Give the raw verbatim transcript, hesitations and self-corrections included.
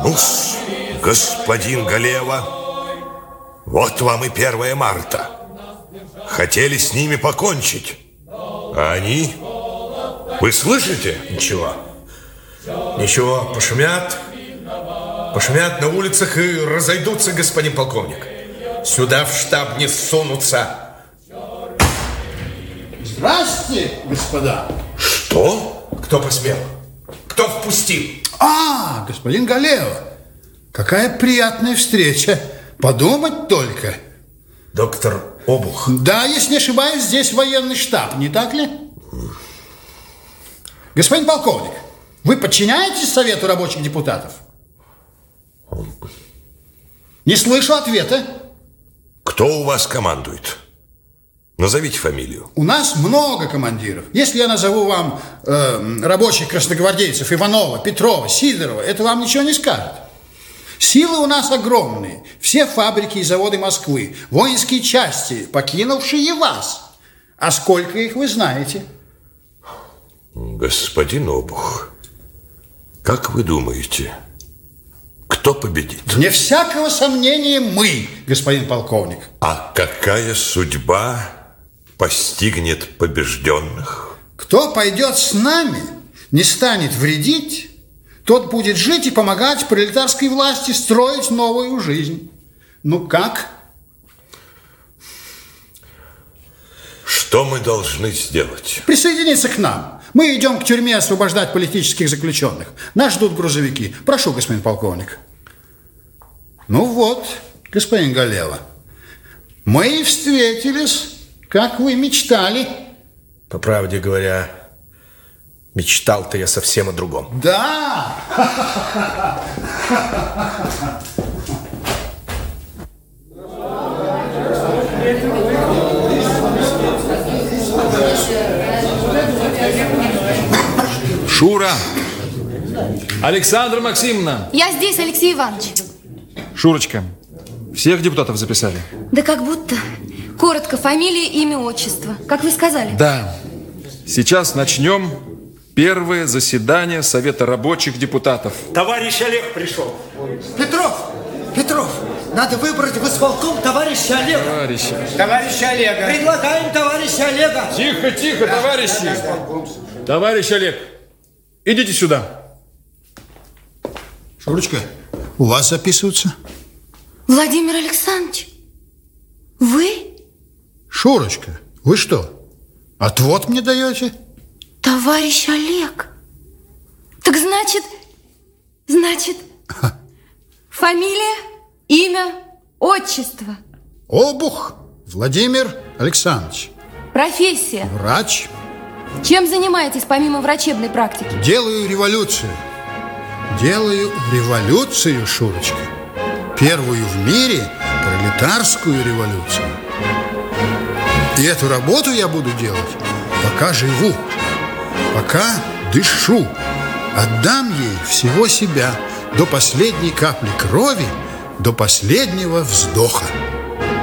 Ну-с, господин Галева, вот вам и первое марта. Хотели с ними покончить, а они... Вы слышите? Ничего. Ничего, пошумят. Пошумят на улицах и разойдутся, господин полковник. Сюда в штаб не сунутся. Здравствуйте, господа. Что? Кто посмел? Кто впустил? А, господин Галева, какая приятная встреча. Подумать только. Доктор Обух. Да, если не ошибаюсь, здесь военный штаб, не так ли? Господин полковник, вы подчиняетесь Совету рабочих депутатов? Не слышу ответа. Кто у вас командует? Назовите фамилию. У нас много командиров. Если я назову вам э, рабочих красногвардейцев Иванова, Петрова, Сидорова, это вам ничего не скажет. Силы у нас огромные. Все фабрики и заводы Москвы, воинские части, покинувшие вас. А сколько их вы знаете? Господин Обух, как вы думаете, кто победит? Вне всякого сомнения мы, господин полковник. А какая судьба постигнет побежденных? Кто пойдет с нами, не станет вредить, тот будет жить и помогать пролетарской власти строить новую жизнь. Ну как? Что мы должны сделать? Присоединиться к нам. Мы идем к тюрьме освобождать политических заключенных. Нас ждут грузовики. Прошу, господин полковник. Ну вот, господин Галева, мы встретились, как вы мечтали. По правде говоря, мечтал-то я совсем о другом. Да! Шура! Александра Максимовна! Я здесь, Алексей Иванович. Шурочка, всех депутатов записали? Да как будто. Коротко, фамилия, имя, отчество. Как вы сказали. Да. Сейчас начнем первое заседание Совета рабочих депутатов. Товарищ Олег пришел. Петров! Петров! Надо выбрать в исполком товарища Олега. Товарищи. Товарища Олега. Предлагаем товарища Олега. Тихо, тихо, товарищи. Товарищ Олег, идите сюда. Шурочка, у вас записываются? Владимир Александрович, вы? Шурочка, вы что, отвод мне даете? Товарищ Олег. Так значит, значит, фамилия, имя, отчество. Обух Владимир Александрович. Профессия. Врач. Чем занимаетесь помимо врачебной практики? Делаю революцию. Делаю революцию, Шурочка. Первую в мире пролетарскую революцию. И эту работу я буду делать, пока живу, пока дышу. Отдам ей всего себя, до последней капли крови, до последнего вздоха.